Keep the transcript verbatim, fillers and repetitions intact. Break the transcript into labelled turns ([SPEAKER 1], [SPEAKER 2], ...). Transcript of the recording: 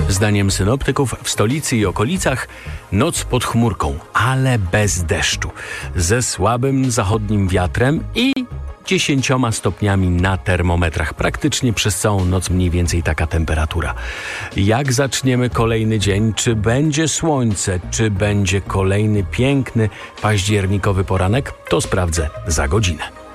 [SPEAKER 1] Zdaniem synoptyków w stolicy i okolicach noc pod chmurką, ale bez deszczu, ze słabym zachodnim wiatrem i dziesięcioma stopniami na termometrach. Praktycznie przez całą noc mniej więcej taka temperatura. Jak zaczniemy kolejny dzień? Czy będzie słońce? Czy będzie kolejny piękny październikowy poranek? To sprawdzę za godzinę.